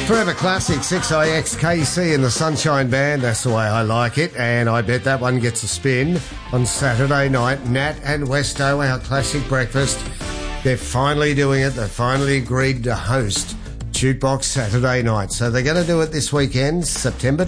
Forever Classic, 6IX, KC and the Sunshine Band. That's the way I like it. And I bet that one gets a spin on Saturday night. Nat and Westo, our classic breakfast. They're finally doing it. They've finally agreed to host Jukebox Saturday night. So they're going to do it this weekend, September